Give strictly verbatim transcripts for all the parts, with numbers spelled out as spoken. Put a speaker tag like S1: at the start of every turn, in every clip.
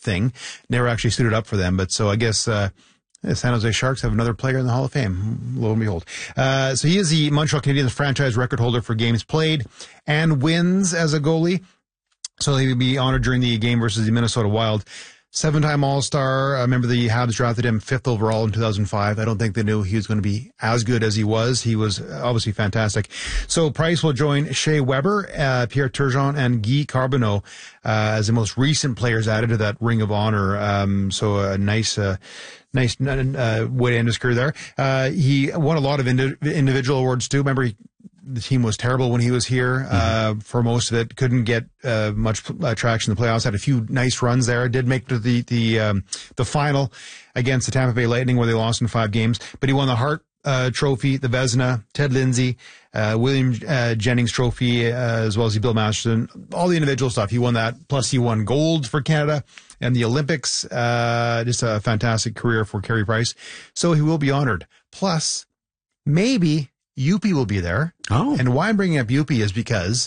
S1: thing. Never actually suited up for them. But so I guess uh, the San Jose Sharks have another player in the Hall of Fame, lo and behold. Uh, so he is the Montreal Canadiens franchise record holder for games played and wins as a goalie. So he will be honored during the game versus the Minnesota Wild. Seven-time All-Star. I remember the Habs drafted him fifth overall in two thousand five. I don't think they knew he was going to be as good as he was. He was obviously fantastic. So Price will join Shea Weber, uh, Pierre Turgeon, and Guy Carbonneau uh, as the most recent players added to that Ring of Honor. Um, so a nice, uh, nice uh, way to end his career there. Uh, he won a lot of indi- individual awards too. Remember, he the team was terrible when he was here mm-hmm. uh, for most of it. Couldn't get uh, much uh, traction in the playoffs. Had a few nice runs there. Did make to the the um, the final against the Tampa Bay Lightning where they lost in five games. But he won the Hart uh, Trophy, the Vezina, Ted Lindsay, uh, William uh, Jennings Trophy, uh, as well as the Bill Masterton. All the individual stuff. He won that. Plus he won gold for Canada and the Olympics. Uh, just a fantastic career for Carey Price. So he will be honored. Plus, maybe Youppi will be there.
S2: Oh.
S1: And why I'm bringing up Youppi is because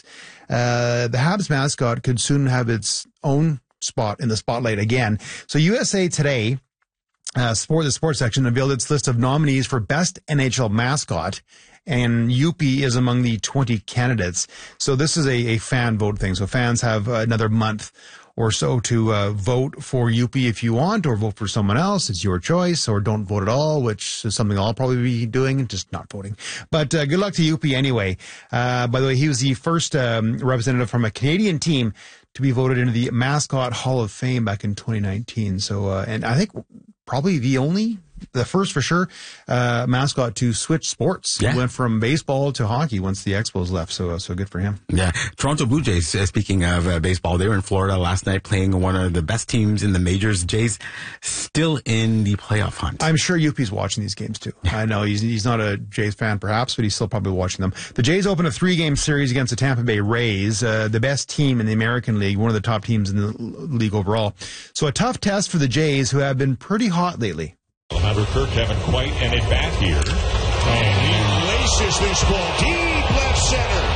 S1: uh, the Habs mascot could soon have its own spot in the spotlight again. So U S A Today, uh, sport, the sports section, unveiled its list of nominees for best N H L mascot, and Youppi is among the twenty candidates. So this is a, a fan vote thing. So fans have uh, another month or so to uh, vote for Youppi if you want, or vote for someone else. It's your choice, or don't vote at all, which is something I'll probably be doing, just not voting. But uh, good luck to Youppi anyway. Uh, by the way, he was the first um, representative from a Canadian team to be voted into the Mascot Hall of Fame back in twenty nineteen. So, uh, and I think probably the only, the first for sure, uh, mascot to switch sports.
S2: Yeah.
S1: He went from baseball to hockey once the Expos left. So, uh, so good for him.
S2: Yeah. Toronto Blue Jays, uh, speaking of uh, baseball, they were in Florida last night playing one of the best teams in the majors. Jays still in the playoff hunt.
S1: I'm sure Youppi's watching these games too. I know he's he's not a Jays fan perhaps, but he's still probably watching them. The Jays open a three-game series against the Tampa Bay Rays, uh, the best team in the American League, one of the top teams in the league overall. So a tough test for the Jays, who have been pretty hot lately.
S3: Alejandro Kirk having quite an at-bat here. And he laces this ball deep left center.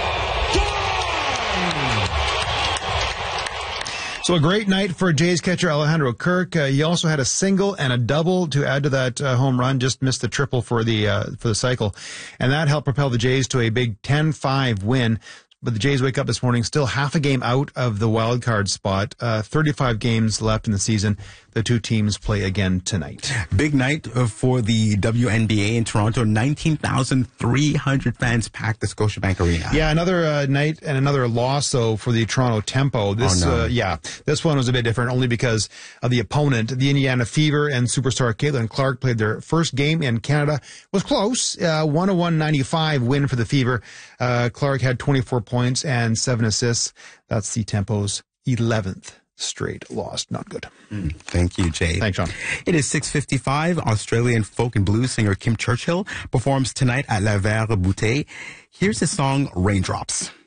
S3: Gone!
S1: So a great night for Jays catcher Alejandro Kirk. Uh, he also had a single and a double to add to that uh, home run. Just missed the triple for the uh, for the cycle, and that helped propel the Jays to a big ten five win. But the Jays wake up this morning still half a game out of the wild card spot. Uh, thirty-five games left in the season. The two teams play again tonight.
S2: Big night for the W N B A in Toronto. nineteen thousand three hundred fans packed the Scotiabank Arena.
S1: Yeah, another uh, night and another loss, though, for the Toronto Tempo. This,
S2: oh, no.
S1: uh, yeah, this one was a bit different only because of the opponent. The Indiana Fever and superstar Caitlin Clark played their first game in Canada. It was close. Uh, one oh one ninety-five win for the Fever. Uh, Clark had twenty-four points and seven assists. That's the Tempo's eleventh straight loss. Not good.
S2: Mm, thank you, Jay.
S1: Thanks, Sean.
S2: It is six fifty-five. Australian folk and blues singer Kim Churchill performs tonight at La Verre Bouteille. Here's his song, Raindrops.